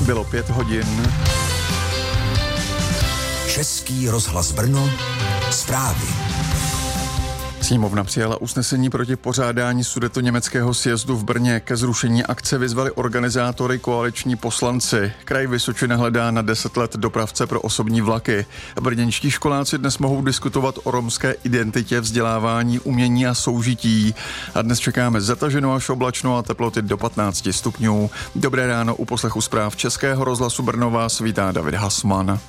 Bylo 5 hodin. Český rozhlas Brno, zprávy. Sněmovna přijala usnesení proti pořádání sudetoněmeckého sjezdu v Brně. Ke zrušení akce vyzvali organizátory koaliční poslanci. Kraj Vysočina hledá na 10 let dopravce pro osobní vlaky. Brněnští školáci dnes mohou diskutovat o romské identitě, vzdělávání, umění a soužití. A dnes čekáme zataženo až oblačno a teploty do 15 stupňů. Dobré ráno, u poslechu zpráv Českého rozhlasu Brno vás vítá David Hasman.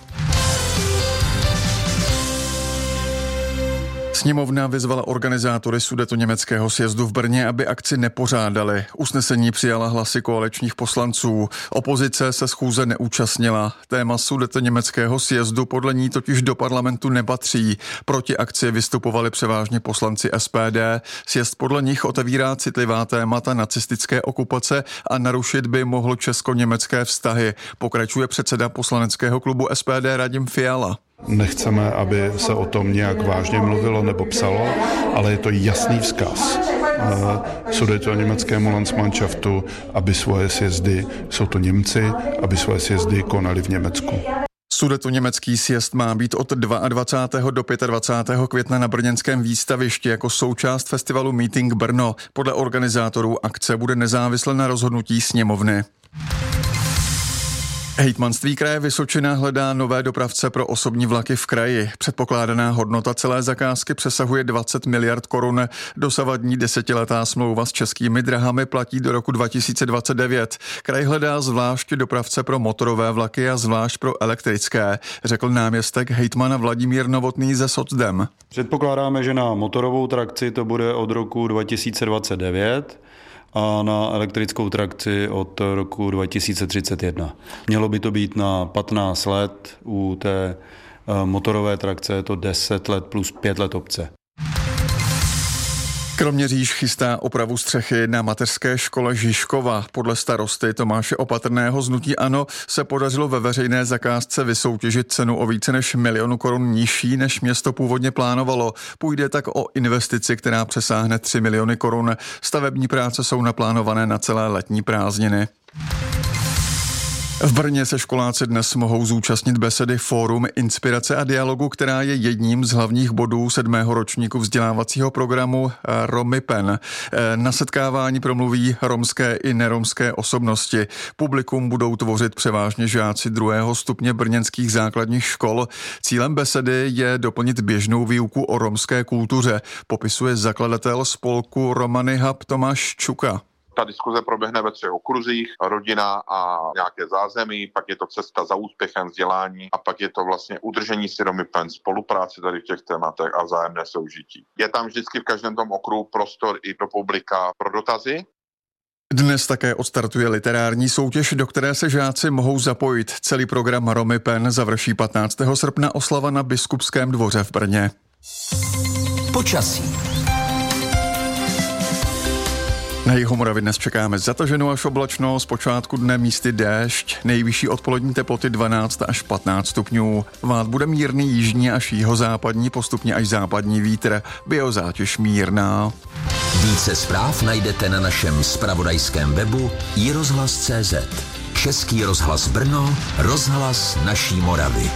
Sněmovna vyzvala organizátory sudetoněmeckého sjezdu v Brně, aby akci nepořádali. Usnesení přijala hlasy koaličních poslanců. Opozice se schůze neúčastnila. Téma sudetoněmeckého sjezdu podle ní totiž do parlamentu nepatří. Proti akci vystupovali převážně poslanci SPD. Sjezd podle nich otevírá citlivá témata nacistické okupace a narušit by mohlo česko-německé vztahy. Pokračuje předseda poslaneckého klubu SPD Radim Fiala. Nechceme, aby se o tom nějak vážně mluvilo nebo psalo, ale je to jasný vzkaz sudetoněmeckému Landsmannschaftu, aby svoje sjezdy, jsou to Němci, aby svoje sjezdy konali v Německu. Sudetoněmecký sjezd má být od 22. do 25. května na brněnském výstavišti jako součást festivalu Meeting Brno. Podle organizátorů akce bude nezávisle na rozhodnutí sněmovny. Hejtmanství kraje Vysočina hledá nové dopravce pro osobní vlaky v kraji. Předpokládaná hodnota celé zakázky přesahuje 20 miliard korun. Dosavadní 10letá smlouva s Českými drahami platí do roku 2029. Kraj hledá zvlášť dopravce pro motorové vlaky a zvlášť pro elektrické, řekl náměstek hejtmana Vladimír Novotný ze Socdem. Předpokládáme, že na motorovou trakci to bude od roku 2029. A na elektrickou trakci od roku 2031. Mělo by to být na 15 let, u té motorové trakce je to 10 let plus 5 let opce. Kroměříž chystá opravu střechy na mateřské škole Žižkova. Podle starosty Tomáše Opatrného z hnutí ANO se podařilo ve veřejné zakázce vysoutěžit cenu o více než 1 milion korun nižší, než město původně plánovalo. Půjde tak o investici, která přesáhne 3 miliony korun. Stavební práce jsou naplánované na celé letní prázdniny. V Brně se školáci dnes mohou zúčastnit besedy Fórum inspirace a dialogu, která je jedním z hlavních bodů 7. ročníku vzdělávacího programu Romipen. Na setkávání promluví romské i neromské osobnosti. Publikum budou tvořit převážně žáci 2. stupně brněnských základních škol. Cílem besedy je doplnit běžnou výuku o romské kultuře, popisuje zakladatel spolku Romany Hub Tomáš Čuka. Ta diskuze proběhne ve 3 okruzích, rodina a nějaké zázemí, pak je to cesta za úspěchem, vzdělání a pak je to vlastně udržení si Romipen, spolupráce tady v těch tématech a vzájemné soužití. Je tam vždycky v každém tom okruhu prostor i pro publika pro dotazy. Dnes také odstartuje literární soutěž, do které se žáci mohou zapojit. Celý program Romipen završí 15. srpna oslava na Biskupském dvoře v Brně. Počasí. Na jihu Moravy dnes čekáme zataženou až oblačno, zpočátku dne místy déšť, nejvyšší odpolední teploty 12 až 15 stupňů. Vát bude mírný jižní až jihozápadní, postupně až západní vítr, biozátěž mírná. Více zpráv najdete na našem zpravodajském webu iRozhlas.cz. Český rozhlas Brno, rozhlas naší Moravy.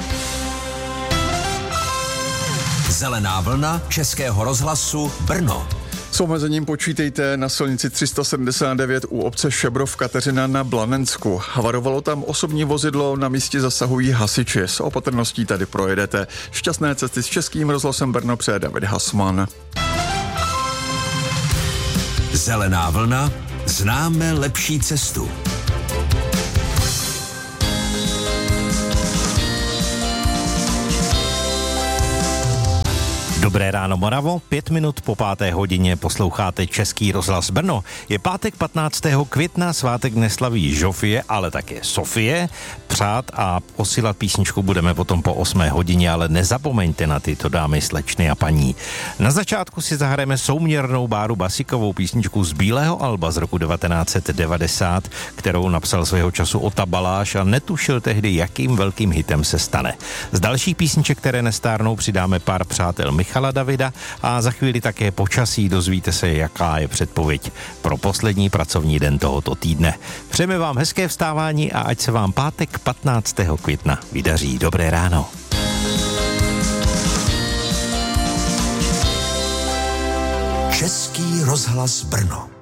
Zelená vlna Českého rozhlasu Brno. S omezením počítejte na silnici 379 u obce Šebrov Kateřina na Blanensku. Havarovalo tam osobní vozidlo, na místě zasahují hasiči. S opatrností tady projedete. Šťastné cesty s Českým rozhlasem Brno přeje David Hasman. Zelená vlna, známe lepší cestu. Dobré ráno Moravo, 5 minut po 5. hodině posloucháte Český rozhlas Brno. Je pátek 15. května, svátek neslaví Žofie, ale také Sofie. Přát a posílat písničku budeme potom po 8. hodině, ale nezapomeňte na tyto dámy, slečny a paní. Na začátku si zahrajeme souměrnou Báru Basikovou písničku z Bílého alba z roku 1990, kterou napsal svého času Ota Baláš a netušil tehdy, jakým velkým hitem se stane. Z dalších písniček, které nestárnou, přidáme pár přátel Michal Michala Davida a za chvíli také počasí. Dozvíte se, jaká je předpověď pro poslední pracovní den tohoto týdne. Přejeme vám hezké vstávání a ať se vám pátek 15. května vydaří. Dobré ráno. Český rozhlas Brno.